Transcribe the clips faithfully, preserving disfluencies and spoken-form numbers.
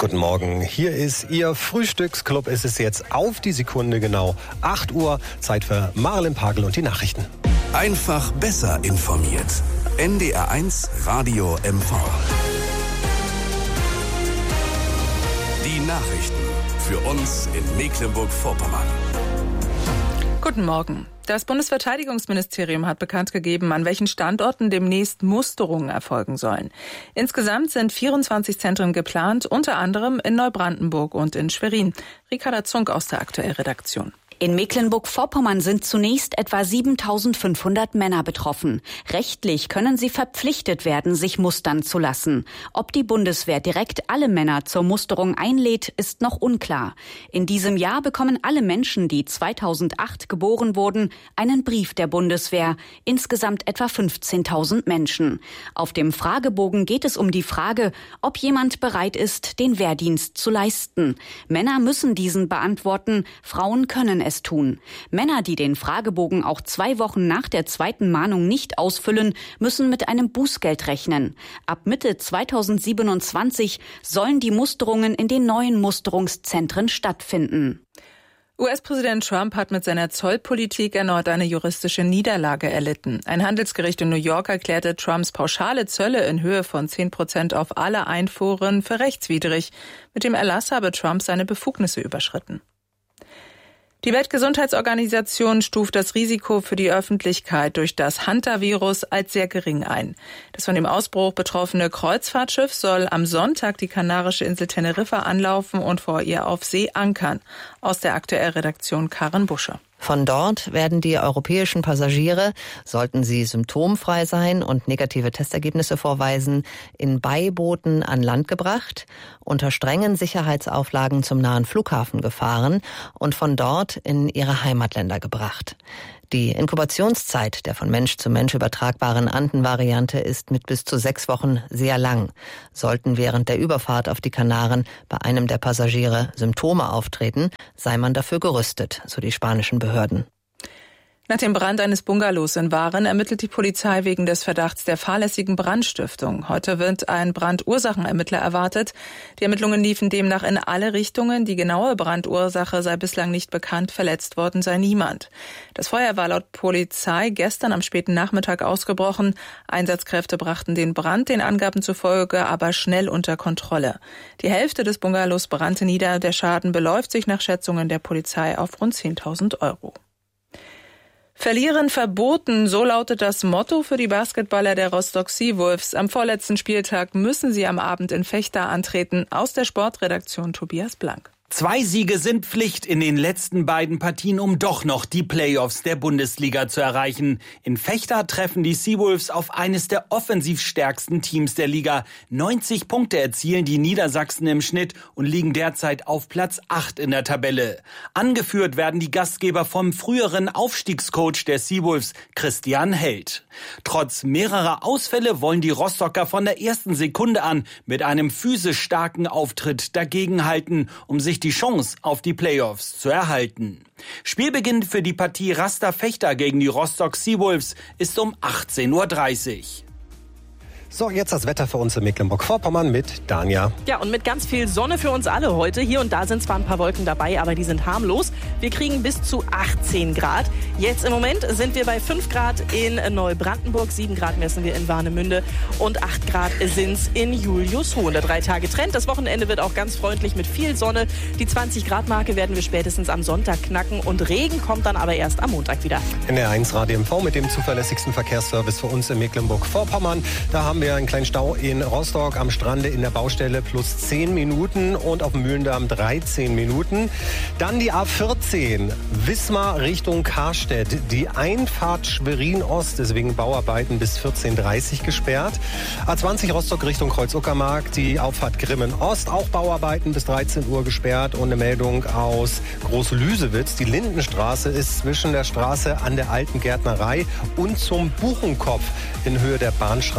Guten Morgen, hier ist Ihr Frühstücksclub. Es ist jetzt auf die Sekunde genau acht Uhr. Zeit für Marilyn Pagel und die Nachrichten. Einfach besser informiert. N D R eins Radio M V. Die Nachrichten für uns in Mecklenburg-Vorpommern. Guten Morgen. Das Bundesverteidigungsministerium hat bekannt gegeben, an welchen Standorten demnächst Musterungen erfolgen sollen. Insgesamt sind vierundzwanzig Zentren geplant, unter anderem in Neubrandenburg und in Schwerin. Ricarda Zunk aus der Aktuell-Redaktion. In Mecklenburg-Vorpommern sind zunächst etwa siebentausendfünfhundert Männer betroffen. Rechtlich können sie verpflichtet werden, sich mustern zu lassen. Ob die Bundeswehr direkt alle Männer zur Musterung einlädt, ist noch unklar. In diesem Jahr bekommen alle Menschen, die zweitausendacht geboren wurden, einen Brief der Bundeswehr. Insgesamt etwa fünfzehntausend Menschen. Auf dem Fragebogen geht es um die Frage, ob jemand bereit ist, den Wehrdienst zu leisten. Männer müssen diesen beantworten, Frauen können es tun. Männer, die den Fragebogen auch zwei Wochen nach der zweiten Mahnung nicht ausfüllen, müssen mit einem Bußgeld rechnen. Ab Mitte zweitausendsiebenundzwanzig sollen die Musterungen in den neuen Musterungszentren stattfinden. U S-Präsident Trump hat mit seiner Zollpolitik erneut eine juristische Niederlage erlitten. Ein Handelsgericht in New York erklärte Trumps pauschale Zölle in Höhe von zehn Prozent auf alle Einfuhren für rechtswidrig. Mit dem Erlass habe Trump seine Befugnisse überschritten. Die Weltgesundheitsorganisation stuft das Risiko für die Öffentlichkeit durch das Hantavirus als sehr gering ein. Das von dem Ausbruch betroffene Kreuzfahrtschiff soll am Sonntag die kanarische Insel Teneriffa anlaufen und vor ihr auf See ankern. Aus der Aktuell-Redaktion Karin Busche. Von dort werden die europäischen Passagiere, sollten sie symptomfrei sein und negative Testergebnisse vorweisen, in Beibooten an Land gebracht, unter strengen Sicherheitsauflagen zum nahen Flughafen gefahren und von dort in ihre Heimatländer gebracht. Die Inkubationszeit der von Mensch zu Mensch übertragbaren Anden-Variante ist mit bis zu sechs Wochen sehr lang. Sollten während der Überfahrt auf die Kanaren bei einem der Passagiere Symptome auftreten, sei man dafür gerüstet, so die spanischen Behörden. Nach dem Brand eines Bungalows in Waren ermittelt die Polizei wegen des Verdachts der fahrlässigen Brandstiftung. Heute wird ein Brandursachenermittler erwartet. Die Ermittlungen liefen demnach in alle Richtungen. Die genaue Brandursache sei bislang nicht bekannt. Verletzt worden sei niemand. Das Feuer war laut Polizei gestern am späten Nachmittag ausgebrochen. Einsatzkräfte brachten den Brand den Angaben zufolge aber schnell unter Kontrolle. Die Hälfte des Bungalows brannte nieder. Der Schaden beläuft sich nach Schätzungen der Polizei auf rund zehntausend Euro. Verlieren verboten, so lautet das Motto für die Basketballer der Rostock Seawolves. Am vorletzten Spieltag müssen sie am Abend in Vechta antreten. Aus der Sportredaktion Tobias Blank. Zwei Siege sind Pflicht in den letzten beiden Partien, um doch noch die Playoffs der Bundesliga zu erreichen. In Vechta treffen die Seawolves auf eines der offensiv stärksten Teams der Liga. neunzig Punkte erzielen die Niedersachsen im Schnitt und liegen derzeit auf Platz acht in der Tabelle. Angeführt werden die Gastgeber vom früheren Aufstiegscoach der Seawolves, Christian Held. Trotz mehrerer Ausfälle wollen die Rostocker von der ersten Sekunde an mit einem physisch starken Auftritt dagegenhalten, um sich die Chance auf die Playoffs zu erhalten. Spielbeginn für die Partie Raster Vechta gegen die Rostock Seawolves ist um achtzehn Uhr dreißig. So, jetzt das Wetter für uns in Mecklenburg-Vorpommern mit Dania. Ja, und mit ganz viel Sonne für uns alle heute. Hier und da sind zwar ein paar Wolken dabei, aber die sind harmlos. Wir kriegen bis zu achtzehn Grad. Jetzt im Moment sind wir bei fünf Grad in Neubrandenburg, sieben Grad messen wir in Warnemünde und acht Grad sind's in Juliushohen. Der drei Tage Trend. Das Wochenende wird auch ganz freundlich mit viel Sonne. Die zwanzig Grad Marke werden wir spätestens am Sonntag knacken und Regen kommt dann aber erst am Montag wieder. N D R eins Radio M V mit dem zuverlässigsten Verkehrsservice für uns in Mecklenburg-Vorpommern. Da haben wir einen kleinen Stau in Rostock am Strande in der Baustelle plus zehn Minuten und auf dem Mühlendamm dreizehn Minuten. Dann die A vierzehn, Wismar Richtung Karstedt. Die Einfahrt Schwerin-Ost, deswegen Bauarbeiten bis vierzehn Uhr dreißig gesperrt. A zwanzig Rostock Richtung Kreuz-Uckermark, die Auffahrt Grimmen-Ost, auch Bauarbeiten bis dreizehn Uhr gesperrt. Und eine Meldung aus Groß-Lüsewitz. Die Lindenstraße ist zwischen der Straße an der Alten Gärtnerei und zum Buchenkopf in Höhe der Bahnschranke momentan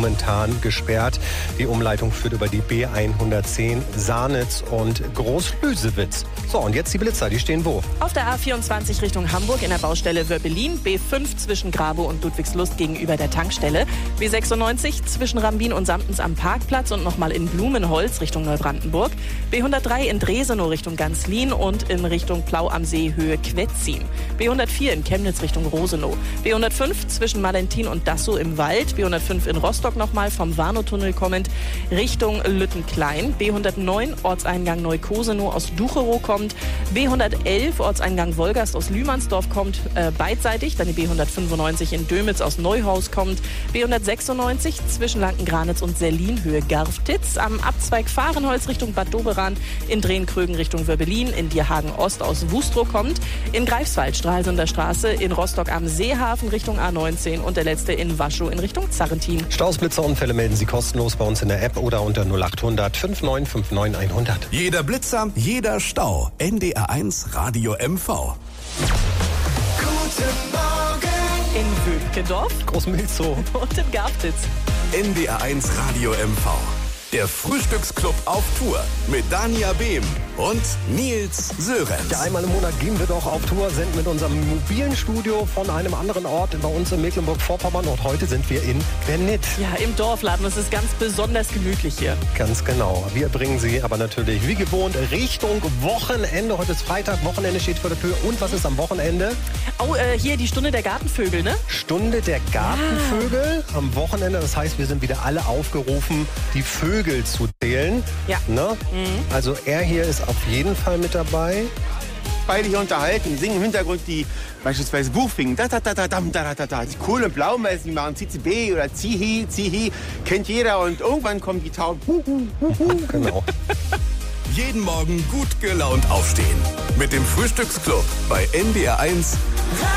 momentan gesperrt. Die Umleitung führt über die B hundertzehn Sarnitz und Großlüsewitz. So, und jetzt die Blitzer, die stehen wo? Auf der A vierundzwanzig Richtung Hamburg in der Baustelle Wörbelin, B fünf zwischen Grabow und Ludwigslust gegenüber der Tankstelle, B sechsundneunzig zwischen Rambin und Samtens am Parkplatz und nochmal in Blumenholz Richtung Neubrandenburg, B hundertdrei in Dresenow Richtung Ganzlin und in Richtung Plau am See Höhe Quetzin, B hundertvier in Chemnitz Richtung Rosenow, B hundertfünf zwischen Malentin und Dassow im Wald, B hundertfünf in Rostock nochmal vom Warnow-Tunnel kommend Richtung Lüttenklein, B hundertneun Ortseingang Neukosenow aus Ducherow kommt, B hundertelf Ortseingang Wolgast aus Lühmannsdorf kommt äh, beidseitig, dann die B hundertfünfundneunzig in Dömitz aus Neuhaus kommt, B hundertsechsundneunzig zwischen Lanken-Granitz und Serlin Höhe Garftitz, am Abzweig Fahrenholz Richtung Bad Doberan, in Drehn-Krögen Richtung Wörbelin, in Dierhagen Ost aus Wustrow kommt, in Greifswald Stralsunder Straße, in Rostock am Seehafen Richtung A neunzehn und der letzte in Waschow in Richtung Zarrentin. Staus, Blitzer, Unfälle melden Sie kostenlos bei uns in der App oder unter null achthundert fünfundneunzig neunundfünfzig hundert. Jeder Blitzer, jeder Stau. N D R eins Radio M V. Guten Morgen In Wöbkendorf Großmilzow und in Garftitz. N D R eins Radio M V. Der Frühstücksclub auf Tour mit Dania Behm und Nils Sörenz. Ja, einmal im Monat gehen wir doch auf Tour, senden mit unserem mobilen Studio von einem anderen Ort bei uns in Mecklenburg-Vorpommern. Und heute sind wir in Bernit. Ja, im Dorfladen. Es ist ganz besonders gemütlich hier. Ganz genau. Wir bringen Sie aber natürlich wie gewohnt Richtung Wochenende. Heute ist Freitag, Wochenende steht vor der Tür. Und was ist am Wochenende? Oh, äh, hier die Stunde der Gartenvögel, ne? Stunde der Gartenvögel ah. am Wochenende. Das heißt, wir sind wieder alle aufgerufen, die Vögel zu zählen. Ja. Ne? Mhm. Also er hier ist auf jeden Fall mit dabei. Beide hier unterhalten, singen im Hintergrund die beispielsweise Buchfingen. Da, da, da, da, da, da, da, da. Die Kohl- und Blaumeisen, die machen C C B oder Zihi, Zihi. Kennt jeder und irgendwann kommen die Tauben. Hu, hu, hu, hu. Genau. Jeden Morgen gut gelaunt aufstehen. Mit dem Frühstücksclub bei N D R eins.